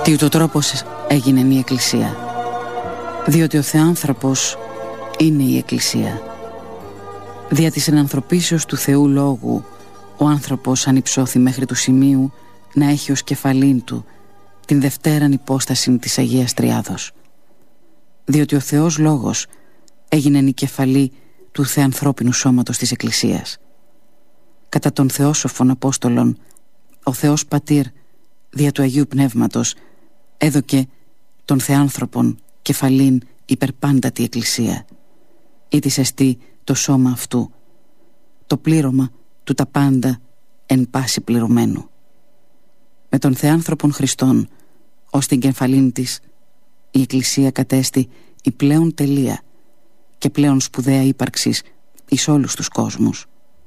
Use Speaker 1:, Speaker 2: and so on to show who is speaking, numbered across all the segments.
Speaker 1: Τι ούτω τρόπος έγινε η Εκκλησία, διότι ο Θεάνθρωπος είναι η Εκκλησία. Δια της ενανθρωπίσεως του Θεού Λόγου ο άνθρωπος ανυψώθη μέχρι του σημείου να έχει ως κεφαλήν του την δευτέραν υπόσταση της Αγίας Τριάδος, διότι ο Θεός Λόγος έγινεν η κεφαλή του θεανθρώπινου σώματος της Εκκλησίας. Κατά των Θεόσοφων Απόστολων ο Θεός Πατήρ δια του Αγίου Πνεύματος έδωκε των θεάνθρωπων κεφαλήν υπερπάντατη Εκκλησία, ή της εστί το σώμα αυτού, το πλήρωμα του τα πάντα εν πάση πληρωμένου. Με των θεάνθρωπων Χριστών ως την κεφαλήν της η Εκκλησία κατέστη η πλέον τελεία και πλέον σπουδαία ύπαρξης εις όλους τους κόσμους.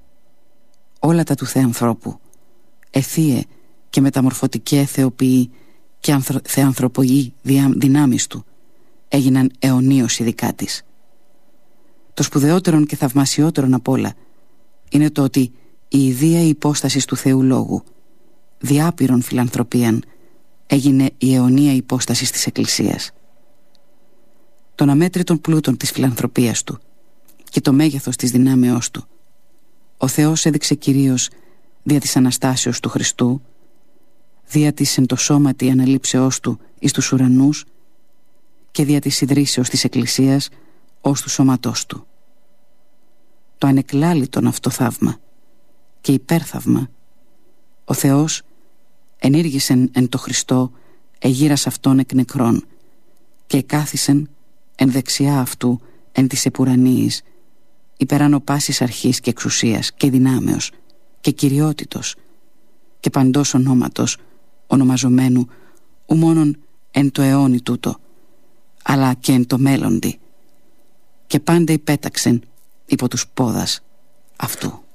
Speaker 1: Όλα τα του Θεανθρώπου, ευθύε και μεταμορφωτικέ θεοποιοί και θεανθρωποιοί δυνάμεις του, έγιναν αιωνίως ειδικά της. Το σπουδαιότερον και θαυμασιότερον απ' όλα είναι το ότι η ιδία υπόστασης του Θεού Λόγου, διάπειρον φιλανθρωπίαν, έγινε η αιωνία υπόστασης της Εκκλησίας. Τον αμέτρητον πλούτον της φιλανθρωπίας του και το μέγεθος της δυνάμεώς του ο Θεός έδειξε κυρίως δια της Αναστάσεως του Χριστού, δια της εν το σώματι αναλήψεώς του εις τους ουρανούς και δια της ιδρύσεως της Εκκλησίας ως του σώματός του. Το ανεκλάλητον αυτό θαύμα και υπέρθαυμα ο Θεός ενήργησεν εν το Χριστό εγείρας αυτόν εκ νεκρών και εκάθισεν εν δεξιά αυτού εν της επουρανίης υπεράνω πάσης αρχής και εξουσίας και δυνάμεως και κυριότητος και παντός ονόματος ονομαζομένου ου μόνον εν το αιώνι τούτο αλλά και εν το μέλλοντι, και πάντα υπέταξεν υπό τους πόδας αυτού.